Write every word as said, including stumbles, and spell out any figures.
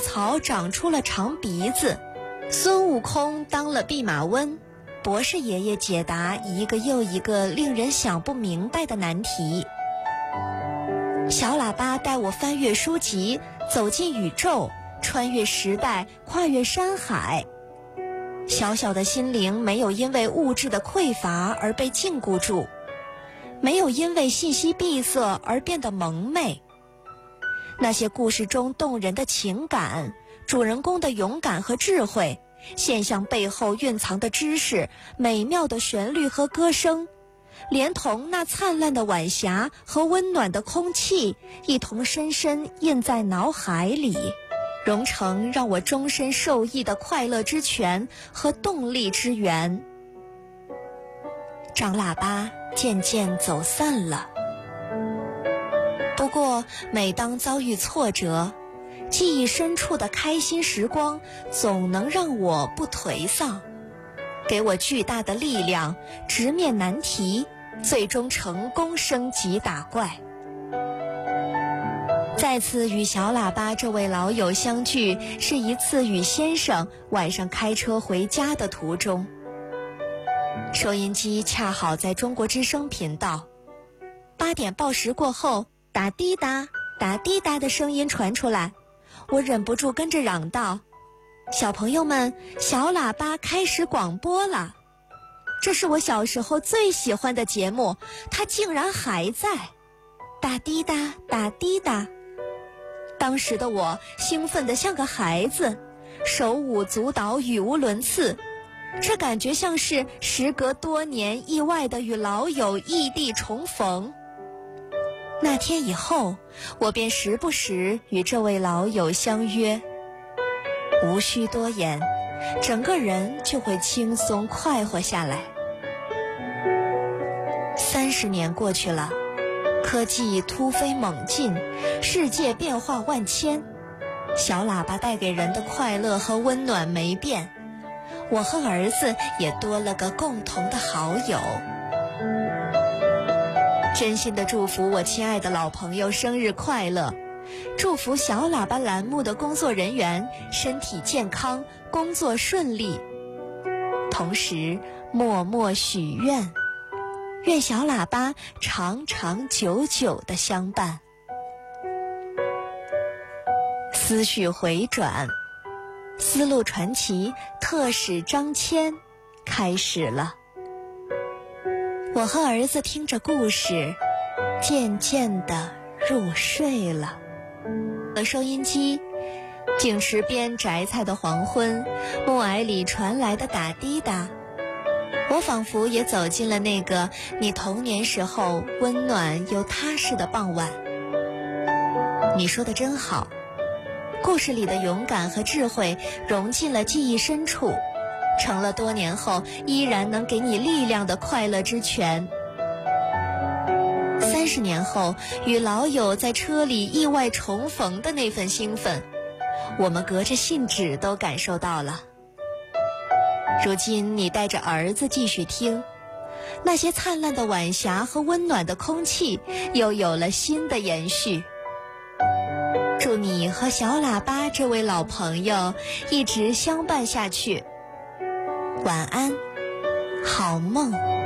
草长出了长鼻子，孙悟空当了弼马温，博士爷爷解答一个又一个令人想不明白的难题。小喇叭带我翻阅书籍，走进宇宙，穿越时代，跨越山海。小小的心灵没有因为物质的匮乏而被禁锢住，没有因为信息闭塞而变得蒙昧。那些故事中动人的情感，主人公的勇敢和智慧，现象背后蕴藏的知识，美妙的旋律和歌声，连同那灿烂的晚霞和温暖的空气，一同深深印在脑海里，融成让我终身受益的快乐之泉和动力之源。长喇叭渐渐走散了，不过每当遭遇挫折，记忆深处的开心时光总能让我不颓丧，给我巨大的力量，直面难题，最终成功升级打怪。再次与小喇叭这位老友相聚，是一次与先生晚上开车回家的途中。收音机恰好在中国之声频道，八点报时过后，打滴答打滴答的声音传出来，我忍不住跟着嚷道：小朋友们，小喇叭开始广播了。这是我小时候最喜欢的节目，它竟然还在。打滴答打滴答。当时的我兴奋得像个孩子，手舞足蹈，语无伦次。这感觉像是时隔多年意外的与老友异地重逢。那天以后，我便时不时与这位老友相约，无需多言，整个人就会轻松快活下来。三十年过去了，科技突飞猛进，世界变化万千，小喇叭带给人的快乐和温暖没变，我和儿子也多了个共同的好友。真心的祝福我亲爱的老朋友生日快乐，祝福小喇叭栏目的工作人员身体健康，工作顺利，同时默默许愿，愿小喇叭长长久久的相伴。思绪回转，丝路传奇特使张骞开始了。我和儿子听着故事，渐渐地入睡了。收音机，景池边摘菜的黄昏，暮霭里传来的打滴答，我仿佛也走进了那个你童年时候温暖又踏实的傍晚。你说的真好，故事里的勇敢和智慧融进了记忆深处，成了多年后依然能给你力量的快乐之泉。三十年后，与老友在车里意外重逢的那份兴奋，我们隔着信纸都感受到了。如今你带着儿子继续听，那些灿烂的晚霞和温暖的空气又有了新的延续。祝你和小喇叭这位老朋友一直相伴下去。晚安，好梦。